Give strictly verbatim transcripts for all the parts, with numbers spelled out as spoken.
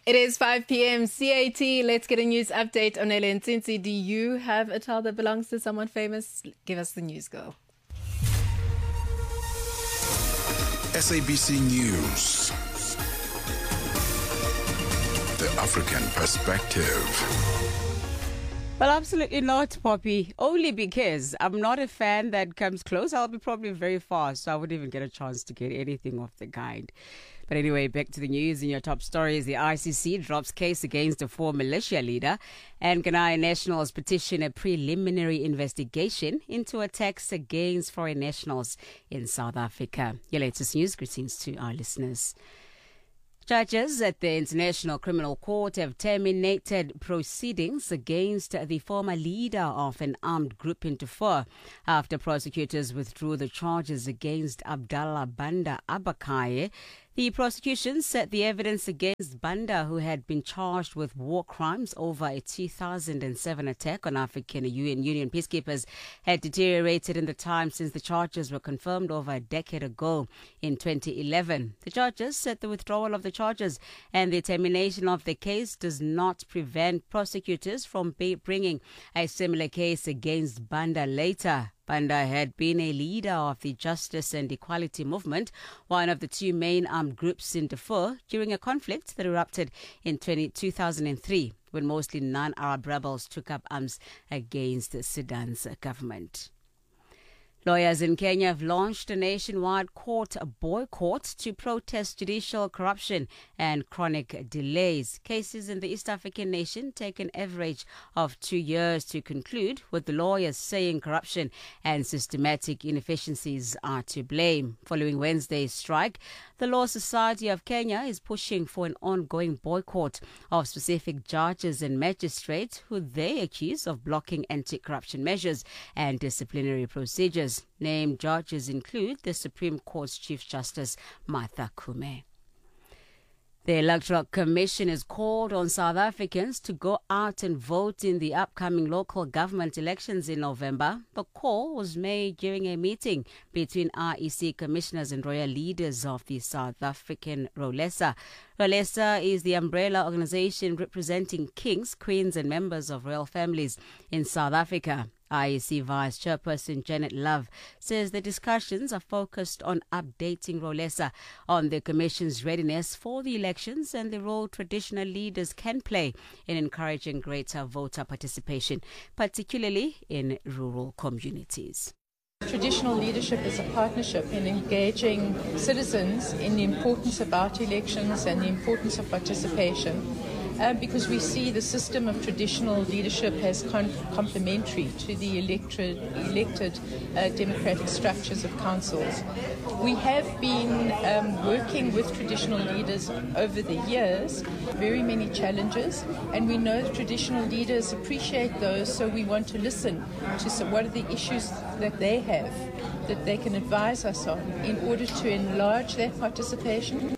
It is five p.m. C A T. Let's get a news update on Ellen Tsinsi. Do you have a child that belongs to someone famous? Give us the news, girl. S A B C News. The African Perspective. Well, absolutely not, Poppy. Only because I'm not a fan that comes close. I'll be probably very fast, so I wouldn't even get a chance to get anything of the kind. But anyway, back to the news. In your top stories, the I C C drops case against a former militia leader, and Ghanaian nationals petition a preliminary investigation into attacks against foreign nationals in South Africa. Your latest news. Greetings to our listeners. Judges at the International Criminal Court have terminated proceedings against the former leader of an armed group in Darfur after prosecutors withdrew the charges against Abdallah Banda Abakaye. The prosecution said the evidence against Banda, who had been charged with war crimes over a two thousand seven attack on African U N Union peacekeepers, had deteriorated in the time since the charges were confirmed over a decade ago in twenty eleven. The judges said the withdrawal of the charges and the termination of the case does not prevent prosecutors from bringing a similar case against Banda later. Banda had been a leader of the Justice and Equality Movement, one of the two main armed groups in Darfur, during a conflict that erupted in two thousand three, when mostly non-Arab rebels took up arms against Sudan's government. Lawyers in Kenya have launched a nationwide court boycott to protest judicial corruption and chronic delays. Cases in the East African nation take an average of two years to conclude, with the lawyers saying corruption and systematic inefficiencies are to blame. Following Wednesday's strike, the Law Society of Kenya is pushing for an ongoing boycott of specific judges and magistrates who they accuse of blocking anti-corruption measures and disciplinary procedures. Named judges include the Supreme Court's Chief Justice Martha Koome. The Electoral Commission has called on South Africans to go out and vote in the upcoming local government elections in November. The call was made during a meeting between R E C commissioners and royal leaders of the South African Rolesa. Rolesa is the umbrella organization representing kings, queens and members of royal families in South Africa. I E C Vice Chairperson Janet Love says the discussions are focused on updating Rolesa on the Commission's readiness for the elections and the role traditional leaders can play in encouraging greater voter participation, particularly in rural communities. Traditional leadership is a partnership in engaging citizens in the importance about elections and the importance of participation. Uh, because we see the system of traditional leadership as con- complementary to the elected, elected uh, democratic structures of councils. We have been um, working with traditional leaders over the years, very many challenges, and we know that traditional leaders appreciate those, so we want to listen to some, what are the issues that they have that they can advise us on in order to enlarge their participation.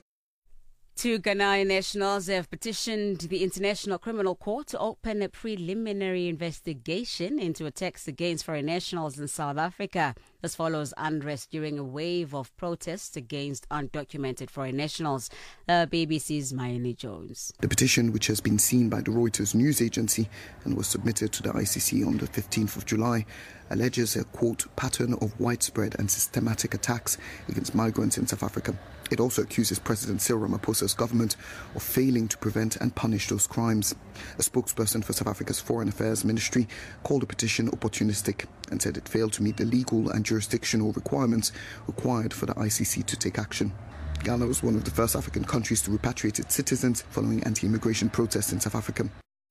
Two Ghanaian nationals have petitioned the International Criminal Court to open a preliminary investigation into attacks against foreign nationals in South Africa. This follows unrest during a wave of protests against undocumented foreign nationals. Uh, B B C's Mayeni Jones. The petition, which has been seen by the Reuters news agency and was submitted to the I C C on the fifteenth of July, alleges a, quote, pattern of widespread and systematic attacks against migrants in South Africa. It also accuses President Cyril Ramaphosa's government of failing to prevent and punish those crimes. A spokesperson for South Africa's Foreign Affairs Ministry called the petition opportunistic and said it failed to meet the legal and jurisdictional requirements required for the I C C to take action. Ghana was one of the first African countries to repatriate its citizens following anti-immigration protests in South Africa.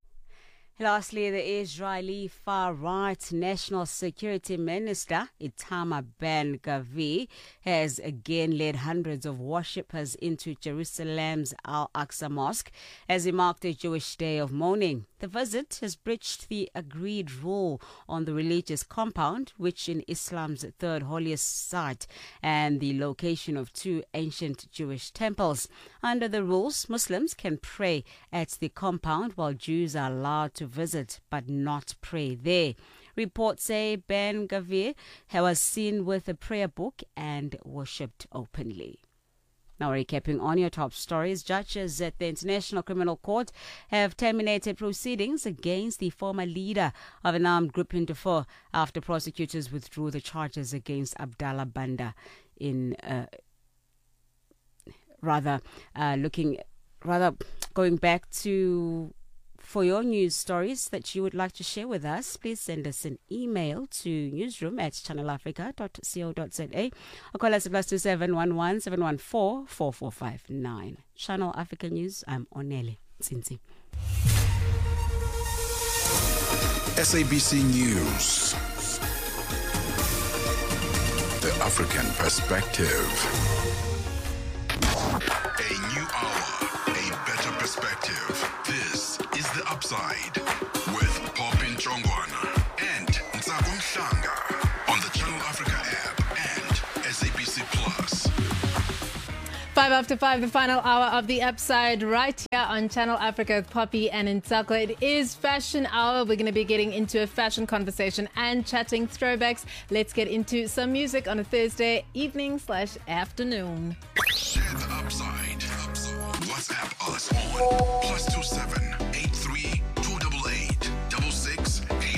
Lastly, the Israeli far-right National Security Minister, Itamar Ben-Gvir, has again led hundreds of worshippers into Jerusalem's Al-Aqsa Mosque as he marked a Jewish day of mourning. The visit has breached the agreed rule on the religious compound, which in Islam's third holiest site, and the location of two ancient Jewish temples. Under the rules, Muslims can pray at the compound while Jews are allowed to visit but not pray there. Reports say Ben-Gvir was seen with a prayer book and worshipped openly. Now, recapping on your top stories, judges at the International Criminal Court have terminated proceedings against the former leader of an armed group in Darfur after prosecutors withdrew the charges against Abdallah Banda in uh, rather uh, looking rather going back to for your news stories that you would like to share with us. Please send us an email to newsroom at channel africa dot co dot za or call us at plus two seven one one seven one four four four five nine. Channel Africa News. I'm Onele Tsinzi. S A B C News. The African Perspective. A new hour, a better perspective. This is The Upside with Popin Chongwana and Ntsako Mhlanga on the Channel Africa app and S A B C Plus. Five after five, the final hour of The Upside right here on Channel Africa with Poppy and Ntsako. It is Fashion Hour. We're going to be getting into a fashion conversation and chatting throwbacks. Let's get into some music on a Thursday evening slash afternoon. Share The Upside. WhatsApp us on plus two seven